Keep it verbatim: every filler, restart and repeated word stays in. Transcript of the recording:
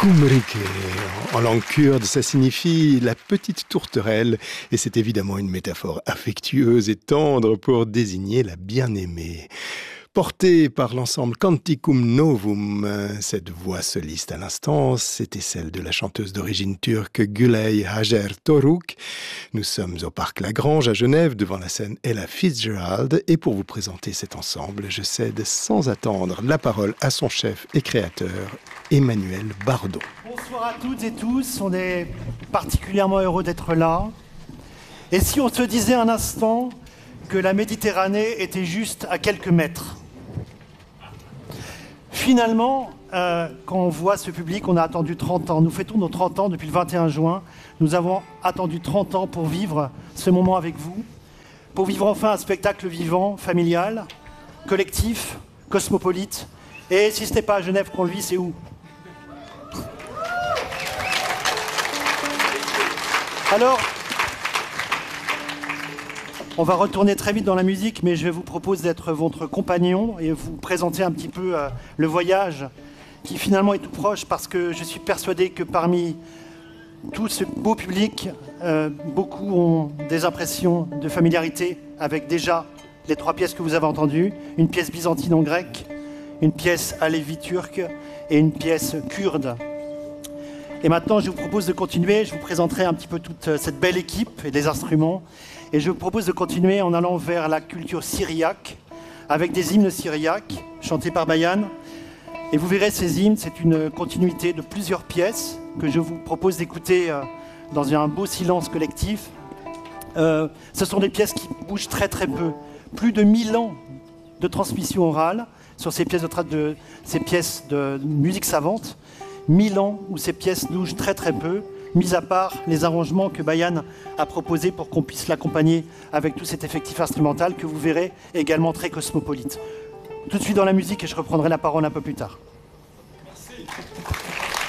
Kumrike, en langue kurde, ça signifie la petite tourterelle et c'est évidemment une métaphore affectueuse et tendre pour désigner la bien-aimée. Portée par l'ensemble Canticum Novum, cette voix soliste à l'instant, c'était celle de la chanteuse d'origine turque Gülay Hacer Toruk. Nous sommes au Parc Lagrange à Genève, devant la scène Ella Fitzgerald, et pour vous présenter cet ensemble, je cède sans attendre la parole à son chef et créateur, Emmanuel Bardot. Bonsoir à toutes et tous, on est particulièrement heureux d'être là. Et si on se disait un instant que la Méditerranée était juste à quelques mètres? Finalement, euh, quand on voit ce public, on a attendu trente ans. Nous fêtons nos trente ans depuis le vingt et un juin. Nous avons attendu trente ans pour vivre ce moment avec vous, pour vivre enfin un spectacle vivant, familial, collectif, cosmopolite. Et si ce n'est pas à Genève qu'on le vit, c'est où? Alors, on va retourner très vite dans la musique, mais je vous propose d'être votre compagnon et vous présenter un petit peu euh, le voyage qui finalement est tout proche, parce que je suis persuadé que parmi tout ce beau public, euh, beaucoup ont des impressions de familiarité avec déjà les trois pièces que vous avez entendues, une pièce byzantine en grec, une pièce alévi turque et une pièce kurde. Et maintenant, je vous propose de continuer, je vous présenterai un petit peu toute cette belle équipe et les instruments. Et je vous propose de continuer en allant vers la culture syriaque, avec des hymnes syriaques chantés par Bayan. Et vous verrez, ces hymnes, c'est une continuité de plusieurs pièces que je vous propose d'écouter dans un beau silence collectif. Euh, ce sont des pièces qui bougent très très peu. Plus de mille ans de transmission orale sur ces pièces de, tra- de, ces pièces de musique savante. Mille ans où ces pièces bougent très très peu, mis à part les arrangements que Bayan a proposés pour qu'on puisse l'accompagner avec tout cet effectif instrumental que vous verrez également très cosmopolite. Tout de suite dans la musique et je reprendrai la parole un peu plus tard.